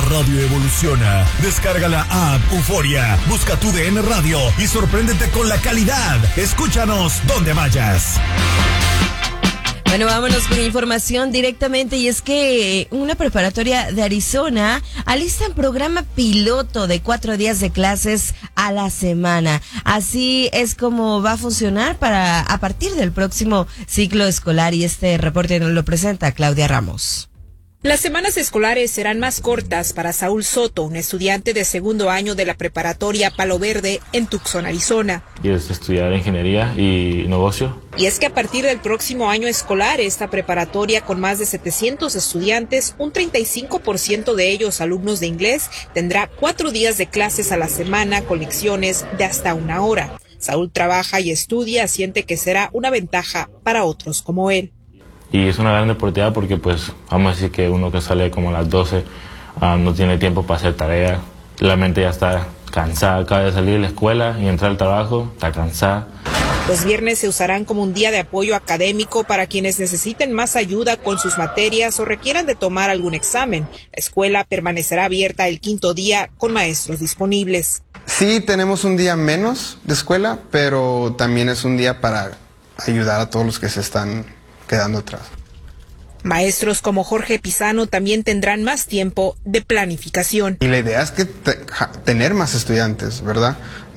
La radio evoluciona. Descarga la app Euforia, busca tu DN Radio y sorpréndete con la calidad. Escúchanos donde vayas. Bueno, vámonos con información directamente, y es que una preparatoria de Arizona alista un programa piloto de 4 días de clases a la semana. Así es como va a funcionar a partir del próximo ciclo escolar, y este reporte nos lo presenta Claudia Ramos. Las semanas escolares serán más cortas para Saúl Soto, un estudiante de segundo año de la preparatoria Palo Verde en Tucson, Arizona. Quieres estudiar ingeniería y negocio. Y es que a partir del próximo año escolar, esta preparatoria con más de 700 estudiantes, un 35% de ellos alumnos de inglés, tendrá 4 días de clases a la semana con lecciones de hasta 1 hora. Saúl trabaja y estudia, siente que será una ventaja para otros como él. Y es una gran oportunidad porque pues vamos a decir que uno que sale como a las 12 no tiene tiempo para hacer tarea. La mente ya está cansada, acaba de salir de la escuela y entrar al trabajo, está cansada. Los viernes se usarán como un día de apoyo académico para quienes necesiten más ayuda con sus materias o requieran de tomar algún examen. La escuela permanecerá abierta el 5º día con maestros disponibles. Sí, tenemos un día menos de escuela, pero también es un día para ayudar a todos los que se están quedando atrás. Maestros como Jorge Pisano también tendrán más tiempo de planificación. Y la idea es que tener más estudiantes, ¿verdad?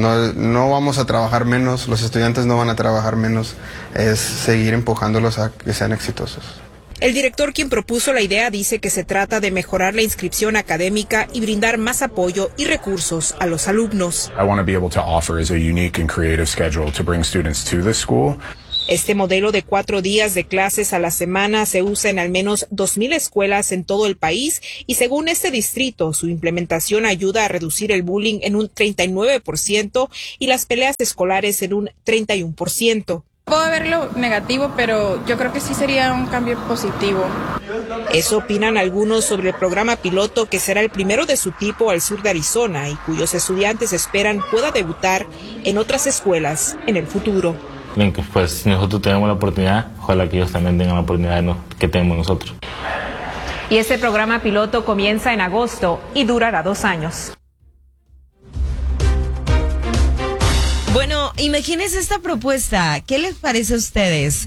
No vamos a trabajar menos, los estudiantes no van a trabajar menos, es seguir empujándolos a que sean exitosos. El director, quien propuso la idea, dice que se trata de mejorar la inscripción académica y brindar más apoyo y recursos a los alumnos. I want to be able to offer a unique and creative schedule to bring students to the school. Este modelo de 4 días de clases a la semana se usa en al menos 2,000 escuelas en todo el país, y según este distrito, su implementación ayuda a reducir el bullying en un 39% y las peleas escolares en un 31%. Puedo verlo negativo, pero yo creo que sí sería un cambio positivo. Eso opinan algunos sobre el programa piloto, que será el primero de su tipo al sur de Arizona y cuyos estudiantes esperan pueda debutar en otras escuelas en el futuro. Pues si nosotros tenemos la oportunidad, ojalá que ellos también tengan la oportunidad que tenemos nosotros. Y este programa piloto comienza en agosto y durará 2 años. Bueno, imagínense esta propuesta. ¿Qué les parece a ustedes?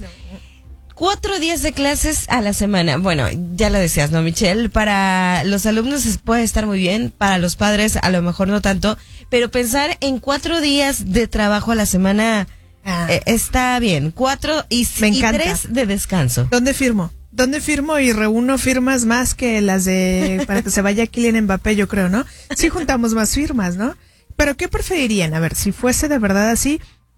4 días de clases a la semana. Bueno, ya lo decías, ¿no, Michelle? Para los alumnos puede estar muy bien, para los padres a lo mejor no tanto, pero pensar en 4 días de trabajo a la semana está bien. 4 y 3 de descanso. ¿Dónde firmo? Y reúno firmas más que las de para que se vaya Kylian Mbappé, yo creo, ¿no? Sí juntamos más firmas, ¿no? Pero ¿qué preferirían? A ver, si fuese de verdad así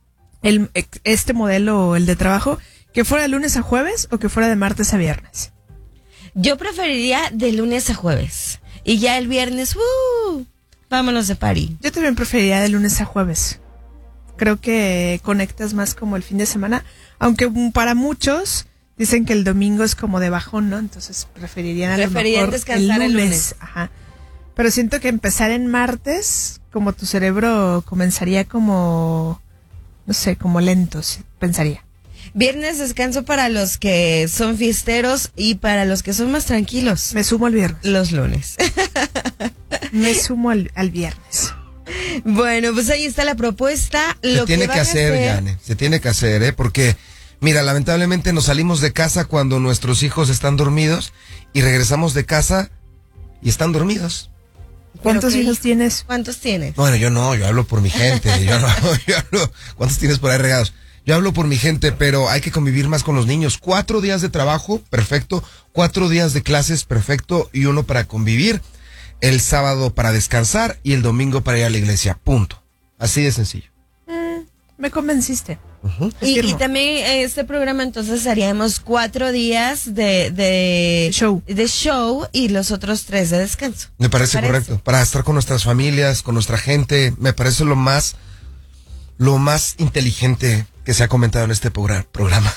este modelo, el de trabajo, que fuera de lunes a jueves o que fuera de martes a viernes. Yo preferiría de lunes a jueves. Y ya el viernes, vámonos de party. Yo también preferiría de lunes a jueves. Creo que conectas más como el fin de semana, aunque para muchos dicen que el domingo es como de bajón, ¿no? Entonces preferirían a lo mejor descansar el lunes. Ajá. Pero siento que empezar en martes, como tu cerebro comenzaría como, no sé, como lento, pensaría. Viernes descanso para los que son fiesteros y para los que son más tranquilos. Me sumo al viernes. Los lunes. Me sumo al viernes. Bueno, pues ahí está la propuesta. Se tiene que hacer, Yane, se tiene que hacer, porque, mira, lamentablemente nos salimos de casa cuando nuestros hijos están dormidos y regresamos de casa y están dormidos. ¿Cuántos hijos tienes? ¿Cuántos tienes? Bueno, yo hablo por mi gente, ¿cuántos tienes por ahí regados? Yo hablo por mi gente, pero hay que convivir más con los niños. 4 días de trabajo, perfecto. 4 días de clases, perfecto. Y 1 para convivir. El sábado para descansar y el domingo para ir a la iglesia. Punto. Así de sencillo. Me convenciste. Y también este programa entonces haríamos 4 días de show y los otros 3 de descanso. Me parece correcto. Para estar con nuestras familias, con nuestra gente. Me parece lo más inteligente que se ha comentado en este programa.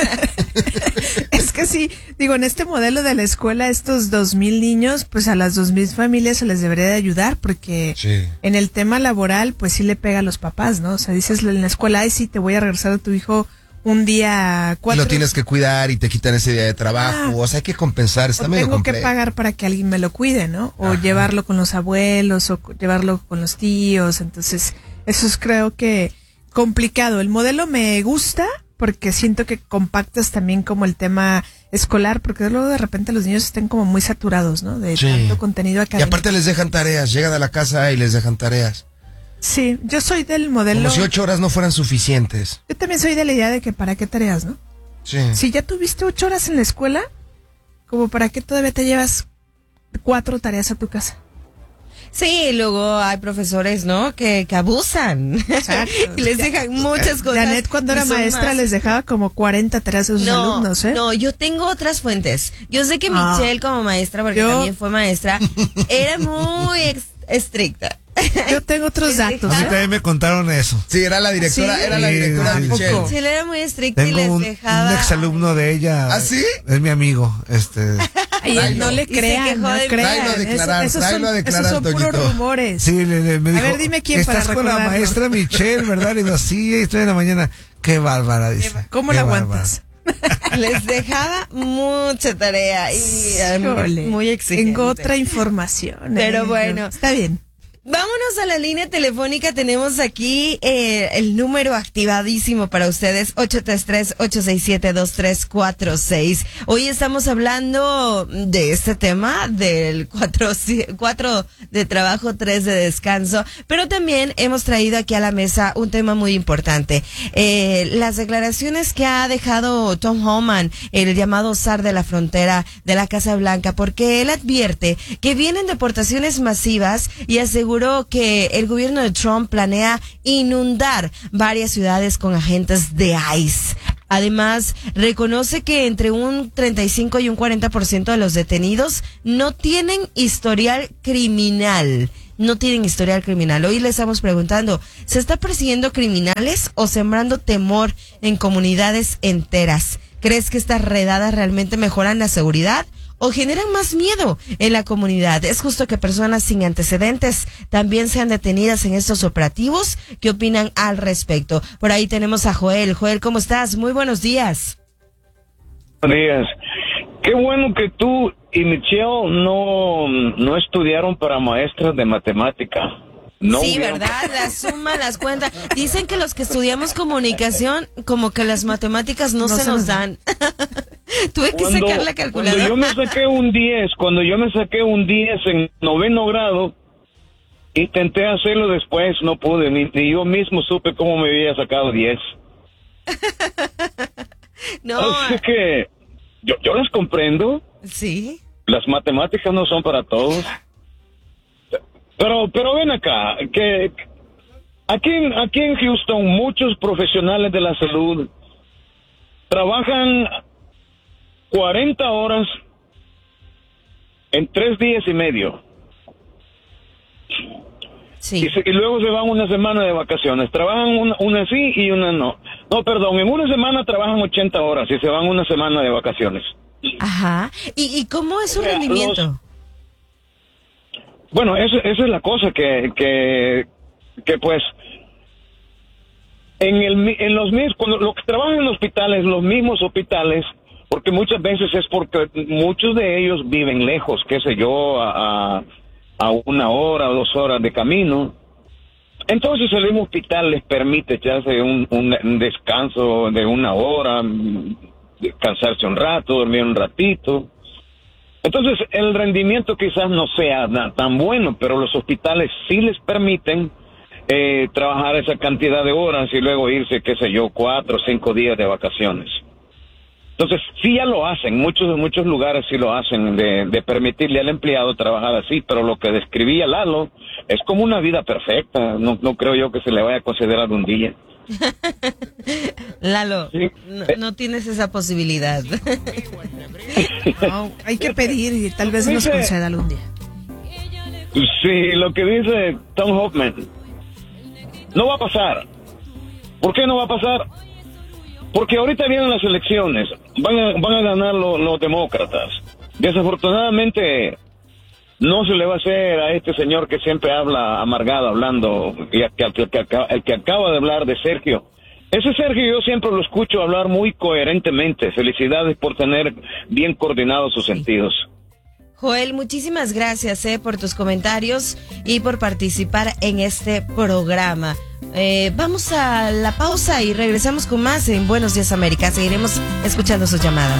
Es que sí, digo, en este modelo de la escuela, estos 2,000 niños, pues a las 2,000 familias se les debería de ayudar, porque en el tema laboral, pues sí le pega a los papás, ¿no? O sea, dices en la escuela, ay, sí, te voy a regresar a tu hijo un día Y lo tienes que cuidar y te quitan ese día de trabajo. O sea, hay que compensar, está medio tengo complejo. que pagar para que alguien me lo cuide, ¿no? O llevarlo con los abuelos, o llevarlo con los tíos. Entonces, eso es, creo que complicado. El modelo me gusta porque siento que compactas también como el tema escolar, porque luego de repente los niños están como muy saturados, ¿no? De tanto contenido Y académico. aparte les dejan tareas, llegan a la casa y les dejan tareas. Sí, yo soy del modelo... Como si 8 horas no fueran suficientes. Yo también soy de la idea de que para qué tareas, ¿no? Sí. Si ya tuviste 8 horas en la escuela, como para qué todavía te llevas 4 tareas a tu casa. Sí, luego hay profesores, ¿no? Que abusan. Exacto. Y les dejan muchas cosas. Janet, cuando era y son maestra, más. les dejaba como 40 tareas a sus alumnos, ¿eh? No, yo tengo otras fuentes. Yo sé que Michelle, como maestra, porque también fue maestra, era muy estricta. Yo tengo otros datos. A mí también me contaron eso. Sí, era la directora, ¿Sí? era la directora Sí, Michelle. Sí, él era muy estricta y Tengo les un dejaba. exalumno de ella. ¿Ah, sí? Es mi amigo. Ay, no le Y se crean, quejó no de- crean. Tráelo a declarar, tráelo a declarar, esos son puros Toñito. rumores. Sí, me dijo, ver, dime quién para ¿estás con la recordarlo? maestra Michelle, verdad? Y digo, sí, estoy en la mañana. Qué bárbara, dice. ¿Cómo Qué la bárbara. aguantas? Les dejaba mucha tarea y Híjole, muy exigente. tengo otra información. Pero bueno. Está bien. Vámonos a la línea telefónica. Tenemos aquí el número activadísimo para ustedes, 833-867-2346. Hoy estamos hablando de este tema del 4 de trabajo, 3 de descanso, pero también hemos traído aquí a la mesa un tema muy importante. Las declaraciones que ha dejado Tom Homan, el llamado zar de la frontera de la Casa Blanca, porque él advierte que vienen deportaciones masivas y aseguró que el gobierno de Trump planea inundar varias ciudades con agentes de ICE. Además, reconoce que entre un 35 y un 40% de los detenidos no tienen historial criminal. No tienen historial criminal. Hoy le estamos preguntando, ¿se está persiguiendo criminales o sembrando temor en comunidades enteras? ¿Crees que estas redadas realmente mejoran la seguridad o generan más miedo en la comunidad? ¿Es justo que personas sin antecedentes también sean detenidas en estos operativos? ¿Qué opinan al respecto? Por ahí tenemos a Joel. Joel, ¿cómo estás? Muy buenos días. Buenos días. Qué bueno que tú y Michelle no estudiaron para maestras de matemática. No sí, hubieron- ¿verdad? La suma, las cuentas. Dicen que los que estudiamos comunicación, como que las matemáticas no se nos dan. Tuve que sacar la calculadora. Cuando yo me saqué un 10 en 9º grado, intenté hacerlo después, no pude, ni yo mismo supe cómo me había sacado 10. No. Así que yo las comprendo. Sí. Las matemáticas no son para todos. Pero ven acá, que aquí en Houston muchos profesionales de la salud trabajan 40 horas en 3 días y medio. Sí. Y luego se van una semana de vacaciones. Trabajan una sí y una no. No, perdón, en una semana trabajan 80 horas y se van una semana de vacaciones. Ajá. ¿Y cómo es su rendimiento? Bueno, esa es la cosa que pues en los mismos, cuando los que trabajan en hospitales, los mismos hospitales, porque muchas veces es porque muchos de ellos viven lejos, qué sé yo, a 1 hora o 2 horas de camino. Entonces el mismo hospital les permite echarse un descanso de 1 hora, descansarse un rato, dormir un ratito. Entonces, el rendimiento quizás no sea tan bueno, pero los hospitales sí les permiten trabajar esa cantidad de horas y luego irse, qué sé yo, 4 o 5 días de vacaciones. Entonces, sí ya lo hacen, muchos lugares sí lo hacen, de permitirle al empleado trabajar así, pero lo que describía Lalo es como una vida perfecta, no creo yo que se le vaya a considerar un día. Lalo, Sí. no tienes esa posibilidad. No, hay que pedir y tal vez nos conceda algún día. Sí, lo que dice Tom Hoffman no va a pasar. ¿Por qué no va a pasar? Porque ahorita vienen las elecciones, van a ganar los demócratas. Desafortunadamente no se le va a hacer a este señor que siempre habla amargado, hablando, y el que acaba de hablar de Sergio, Ese Sergio yo siempre lo escucho hablar muy coherentemente. Felicidades por tener bien coordinados sus sentidos. Joel, muchísimas gracias por tus comentarios y por participar en este programa. Vamos a la pausa y regresamos con más en Buenos Días América. Seguiremos escuchando sus llamadas.